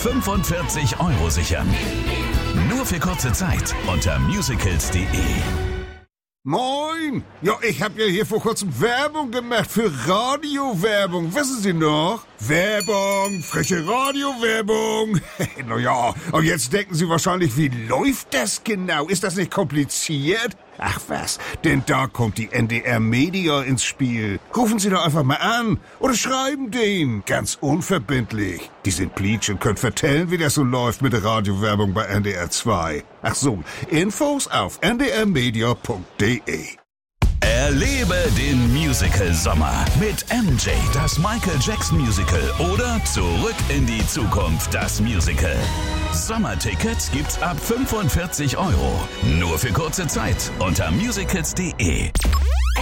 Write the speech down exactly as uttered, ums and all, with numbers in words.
fünfundvierzig Euro sichern. Nur für kurze Zeit unter musicals punkt de. Moin! Ja, ich hab ja hier vor kurzem Werbung gemacht für Radiowerbung. Wissen Sie noch? Werbung, frische Radiowerbung. Naja, und jetzt denken Sie wahrscheinlich, wie läuft das genau? Ist das nicht kompliziert? Ach was, denn da kommt die N D R Media ins Spiel. Rufen Sie doch einfach mal an oder schreiben denen, ganz unverbindlich. Die sind Pleatsch und können vertellen, wie das so läuft mit der Radiowerbung bei N D R zwei. Ach so, Infos auf n d r media punkt de. Erlebe den Musical-Sommer mit M J, das Michael Jackson Musical oder Zurück in die Zukunft, das Musical. Sommertickets gibt's ab fünfundvierzig Euro. Nur für kurze Zeit unter musicals punkt de.